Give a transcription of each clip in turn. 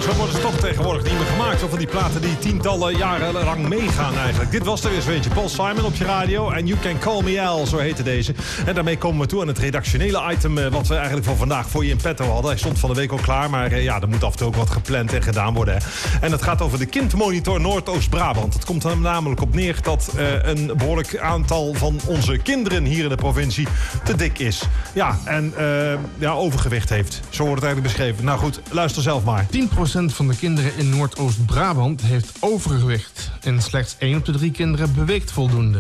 Zo worden ze toch tegenwoordig niet meer gemaakt. Zo van die platen die tientallen jaren lang meegaan eigenlijk. Dit was er weer zo'n beetje. Paul Simon op je radio. En You Can Call Me Al, zo heette deze. En daarmee komen we toe aan het redactionele item... wat we eigenlijk voor vandaag voor je in petto hadden. Hij stond van de week al klaar, maar er moet af en toe ook wat gepland en gedaan worden. Hè. En het gaat over de kindmonitor Noordoost-Brabant. Het komt er namelijk op neer dat een behoorlijk aantal van onze kinderen hier in de provincie te dik is. Ja, en overgewicht heeft. Zo wordt het eigenlijk beschreven. Nou goed, luister zelf maar. 10% van de kinderen in Noordoost-Brabant heeft overgewicht. En slechts 1 op de 3 kinderen beweegt voldoende.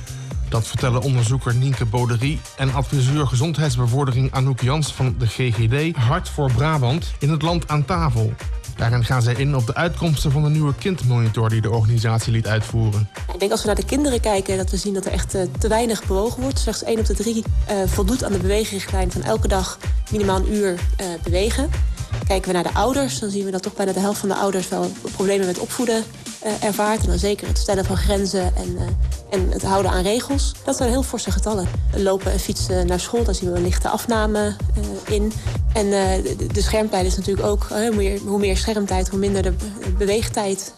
Dat vertellen onderzoeker Nienke Boderie en adviseur gezondheidsbevordering Anouk Jans van de GGD Hart voor Brabant in het land aan tafel. Daarin gaan zij in op de uitkomsten van de nieuwe kindmonitor die de organisatie liet uitvoeren. Ik denk als we naar de kinderen kijken dat we zien dat er echt te weinig bewogen wordt. Slechts 1 op de 3 voldoet aan de beweegrichtlijn van elke dag minimaal een uur bewegen. Kijken we naar de ouders, dan zien we dat toch bijna de helft van de ouders wel problemen met opvoeden ervaart. En dan zeker het stellen van grenzen en het houden aan regels. Dat zijn heel forse getallen. Lopen en fietsen naar school, daar zien we een lichte afname in. En de schermtijd is natuurlijk ook, hoe meer schermtijd, hoe minder de beweegtijd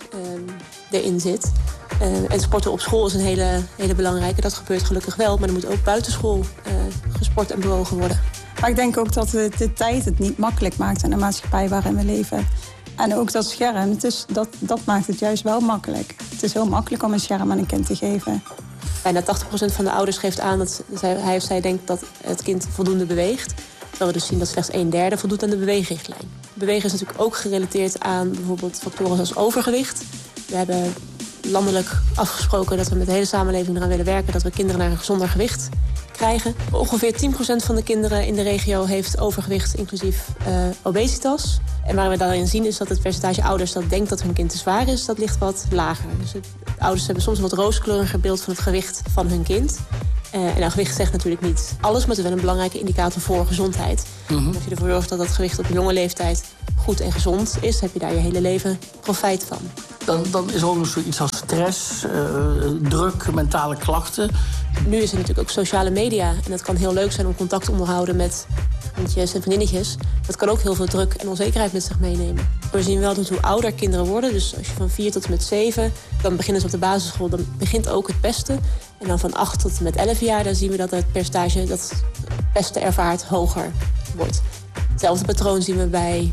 erin zit. En sporten op school is een hele belangrijke. Dat gebeurt gelukkig wel, maar er moet ook buitenschool gesport en bewogen worden. Maar ik denk ook dat de tijd het niet makkelijk maakt in de maatschappij waarin we leven. En ook dat scherm, dat maakt het juist wel makkelijk. Het is heel makkelijk om een scherm aan een kind te geven. Bijna 80% van de ouders geeft aan dat hij of zij denkt dat het kind voldoende beweegt. Terwijl we dus zien dat slechts 1/3 voldoet aan de beweegrichtlijn. Bewegen is natuurlijk ook gerelateerd aan bijvoorbeeld factoren zoals overgewicht. We hebben landelijk afgesproken dat we met de hele samenleving eraan willen werken dat we kinderen naar een gezonder gewicht krijgen. Ongeveer 10% van de kinderen in de regio heeft overgewicht, inclusief obesitas. En waar we daarin zien is dat het percentage ouders dat denkt dat hun kind te zwaar is, dat ligt wat lager. Dus ouders hebben soms een wat rooskleuriger beeld van het gewicht van hun kind. En gewicht zegt natuurlijk niet alles, maar het is wel een belangrijke indicator voor gezondheid. Als je ervoor zorgt dat dat gewicht op jonge leeftijd goed en gezond is, heb je daar je hele leven profijt van. Dan is er ook nog zoiets als stress, druk, mentale klachten. Nu is er natuurlijk ook sociale media. En het kan heel leuk zijn om contact te onderhouden met vriendjes en vriendinnetjes. Dat kan ook heel veel druk en onzekerheid met zich meenemen. We zien wel dat hoe ouder kinderen worden, dus als je van 4 tot en met 7... dan beginnen ze op de basisschool, dan begint ook het pesten. En dan van 8 tot en met 11 jaar, dan zien we dat het percentage dat pesten ervaart hoger wordt. Hetzelfde patroon zien we bij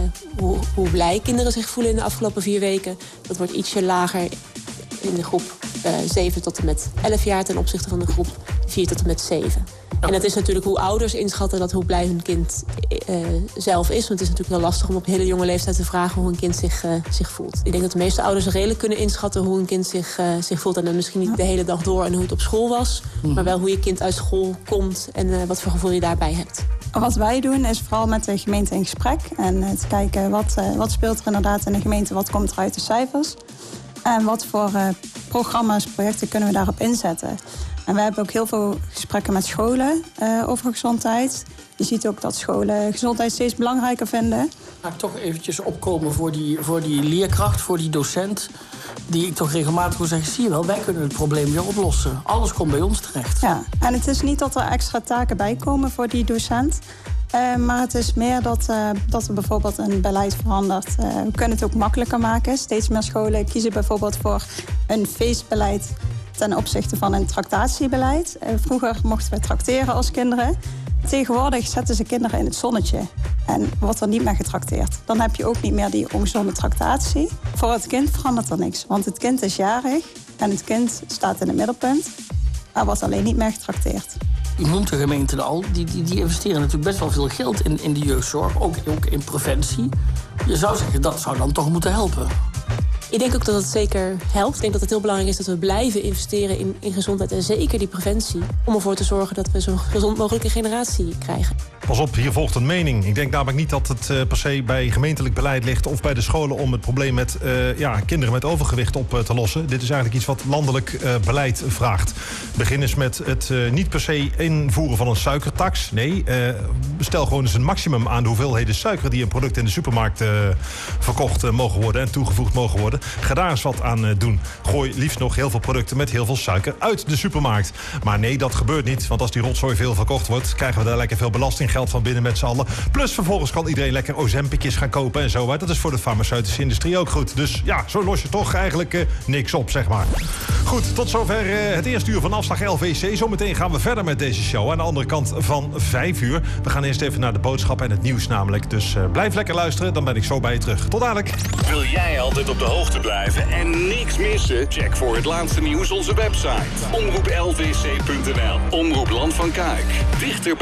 hoe blij kinderen zich voelen in de afgelopen 4 weken. Dat wordt ietsje lager in de groep 7 tot en met 11 jaar ten opzichte van de groep 4 tot en met 7. En het is natuurlijk hoe ouders inschatten dat hoe blij hun kind zelf is. Want het is natuurlijk heel lastig om op hele jonge leeftijd te vragen hoe een kind zich voelt. Ik denk dat de meeste ouders redelijk kunnen inschatten hoe een kind zich voelt. En dan misschien niet de hele dag door en hoe het op school was. Maar wel hoe je kind uit school komt en wat voor gevoel je daarbij hebt. Wat wij doen is vooral met de gemeente in gesprek. En te kijken wat speelt er inderdaad in de gemeente, wat komt er uit de cijfers. En wat voor programma's, projecten kunnen we daarop inzetten. En we hebben ook heel veel gesprekken met scholen over gezondheid. Je ziet ook dat scholen gezondheid steeds belangrijker vinden. Ga ik toch eventjes opkomen voor die leerkracht, voor die docent, die ik toch regelmatig wil zeggen, zie je wel, wij kunnen het probleem weer oplossen. Alles komt bij ons terecht. Ja, en het is niet dat er extra taken bij komen voor die docent. Maar het is meer dat er bijvoorbeeld een beleid verandert. We kunnen het ook makkelijker maken. Steeds meer scholen kiezen bijvoorbeeld voor een feestbeleid ten opzichte van een tractatiebeleid. Vroeger mochten we trakteren als kinderen. Tegenwoordig zetten ze kinderen in het zonnetje en wordt er niet meer getrakteerd. Dan heb je ook niet meer die ongezonde tractatie. Voor het kind verandert er niks, want het kind is jarig en het kind staat in het middelpunt. Er wordt alleen niet meer getrakteerd. U noemt de gemeenten al, die investeren natuurlijk best wel veel geld in de jeugdzorg, ook in preventie. Je zou zeggen, dat zou dan toch moeten helpen? Ik denk ook dat het zeker helpt. Ik denk dat het heel belangrijk is dat we blijven investeren in gezondheid en zeker die preventie. Om ervoor te zorgen dat we zo'n gezond mogelijke generatie krijgen. Pas op, hier volgt een mening. Ik denk namelijk niet dat het per se bij gemeentelijk beleid ligt of bij de scholen om het probleem met kinderen met overgewicht op te lossen. Dit is eigenlijk iets wat landelijk beleid vraagt. Begin eens met het niet per se invoeren van een suikertax. Nee, stel gewoon eens een maximum aan de hoeveelheden suiker die een product in de supermarkt verkocht mogen worden en toegevoegd mogen worden. Ga daar eens wat aan doen. Gooi liefst nog heel veel producten met heel veel suiker uit de supermarkt. Maar nee, dat gebeurt niet, want als die rotzooi veel verkocht wordt, krijgen we daar lekker veel belastinggeld geld van binnen met z'n allen. Plus vervolgens kan iedereen lekker Ozempicjes gaan kopen en zo. Maar dat is voor de farmaceutische industrie ook goed. Dus ja, zo los je toch eigenlijk niks op, zeg maar. Goed, tot zover het eerste uur van Afslag LVC. Zometeen gaan we verder met deze show. Aan de andere kant van 5 uur. We gaan eerst even naar de boodschap en het nieuws namelijk. Dus blijf lekker luisteren, dan ben ik zo bij je terug. Tot dadelijk. Wil jij altijd op de hoogte blijven en niks missen? Check voor het laatste nieuws onze website. omroeplvc.nl. Omroep Land van Kuik. Dichter